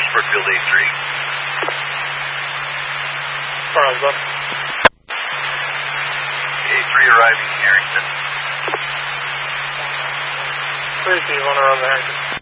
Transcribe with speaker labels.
Speaker 1: Brookfield A3.
Speaker 2: Carlsbad.
Speaker 1: A3 arriving in Harrington.
Speaker 2: 3, so you want to run the Harrington.